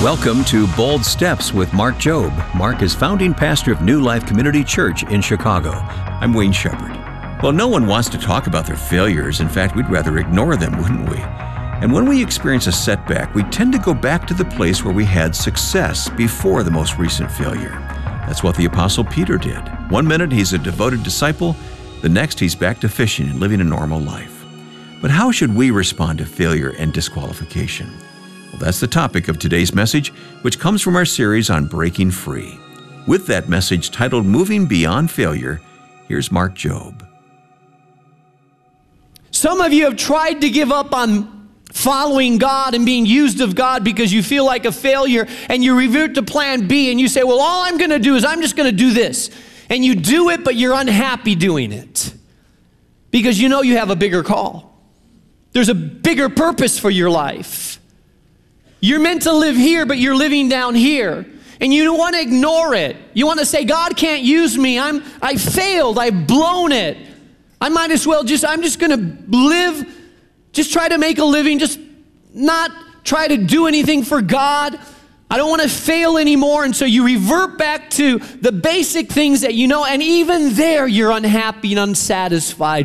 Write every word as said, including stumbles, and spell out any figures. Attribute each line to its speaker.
Speaker 1: Welcome to Bold Steps with Mark Jobe. Mark is founding pastor of New Life Community Church in Chicago. I'm Wayne Shepherd. Well, no one wants to talk about their failures. In fact, we'd rather ignore them, wouldn't we? And when we experience a setback, we tend to go back to the place where we had success before the most recent failure. That's what the Apostle Peter did. One minute he's a devoted disciple, the next he's back to fishing and living a normal life. But how should we respond to failure and disqualification? Well, that's the topic of today's message, which comes from our series on breaking free. With that message titled Moving Beyond Failure, here's Mark Jobe.
Speaker 2: Some of you have tried to give up on following God and being used of God because you feel like a failure, and you revert to plan B and you say, well, all I'm going to do is I'm just going to do this. And you do it, but you're unhappy doing it because you know you have a bigger call. There's a bigger purpose for your life. You're meant to live here, but you're living down here. And you don't want to ignore it. You want to say, God can't use me. I'm, I failed. I've blown it. I might as well just, I'm just going to live, just try to make a living, just not try to do anything for God. I don't want to fail anymore. And so you revert back to the basic things that you know, and even there you're unhappy and unsatisfied.